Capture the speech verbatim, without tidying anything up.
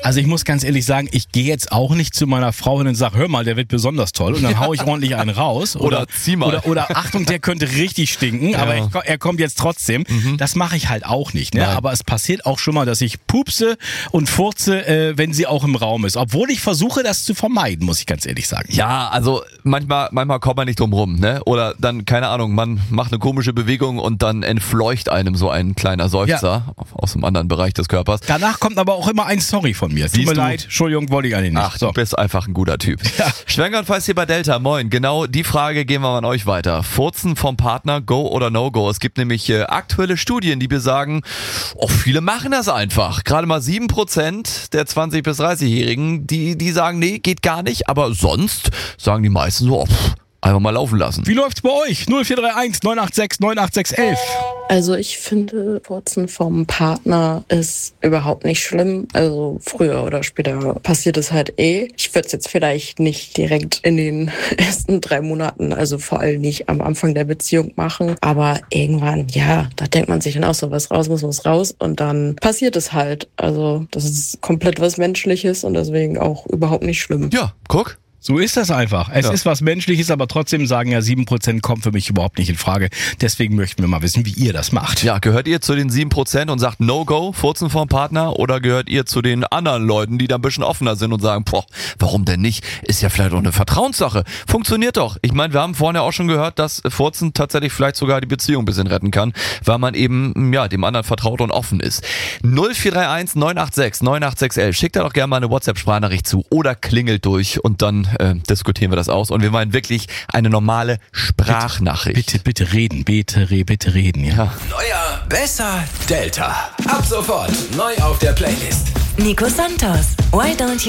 Also ich muss ganz ehrlich sagen, ich gehe jetzt auch nicht zu meiner Frau hin und sage, hör mal, der wird besonders toll und dann hau ich ordentlich einen raus. Oder, Oder zieh mal. Oder, oder Achtung, der könnte richtig stinken, Ja. aber ich, er kommt jetzt trotzdem. Mhm. Das mache ich halt auch nicht. Ne? Nein. Aber es passiert auch schon mal, dass ich pupse und furze, äh, wenn sie auch im Raum ist. Obwohl ich versuche, das zu vermeiden, muss ich ganz ehrlich sagen. Ja, also manchmal, manchmal kommt man nicht drum rum, ne? Oder dann, keine Ahnung, man macht eine komische Bewegung und dann entfleucht einem so ein kleiner Seufzer ja. aus einem anderen Bereich des Körpers. Danach kommt aber auch immer ein Sorry von mir. Tut Siehst mir du? leid, Entschuldigung, wollte ich eigentlich nicht. Ach, du bist einfach ein guter Typ. Ja. Schwenker und Feiß hier bei Delta, moin. Genau die Frage gehen wir mal an euch weiter. Furzen vom Partner, go oder no go? Es gibt nämlich äh, aktuelle Studien, die besagen, oh, viele machen das einfach. Gerade mal sieben Prozent der zwanzig- bis dreißig-Jährigen, die, die sagen, nee, geht gar nicht. Aber sonst sagen die meisten so, oh, pff, einfach mal laufen lassen. Wie läuft's bei euch? null vier drei eins neun acht sechs neun acht sechs elf. Also ich finde, Furzen vom Partner ist überhaupt nicht schlimm. Also früher oder später passiert es halt eh. Ich würde es jetzt vielleicht nicht direkt in den ersten drei Monaten, also vor allem nicht am Anfang der Beziehung machen. Aber irgendwann, ja, da denkt man sich dann auch so, was raus muss, muss raus. Und dann passiert es halt. Also das ist komplett was Menschliches und deswegen auch überhaupt nicht schlimm. Ja, guck. So ist das einfach. Es Ja. ist was Menschliches, aber trotzdem sagen ja sieben Prozent kommt für mich überhaupt nicht in Frage. Deswegen möchten wir mal wissen, wie ihr das macht. Ja, gehört ihr zu den sieben Prozent und sagt No-Go, Furzen vom Partner, oder gehört ihr zu den anderen Leuten, die da ein bisschen offener sind und sagen, boah, warum denn nicht? Ist ja vielleicht auch eine Vertrauenssache. Funktioniert doch. Ich meine, wir haben vorhin ja auch schon gehört, dass Furzen tatsächlich vielleicht sogar die Beziehung ein bisschen retten kann, weil man eben ja dem anderen vertraut und offen ist. null vier drei eins neun acht sechs neun acht sechs elf. Schickt da doch gerne mal eine WhatsApp-Sprachnachricht zu oder klingelt durch und dann äh, diskutieren wir das aus. Und wir meinen wirklich eine normale Sprachnachricht. Bitte, bitte reden, bitte, re, bitte reden, ja. Ja. Neuer, besser, Delta. Ab sofort neu auf der Playlist. Nico Santos, Why Don't You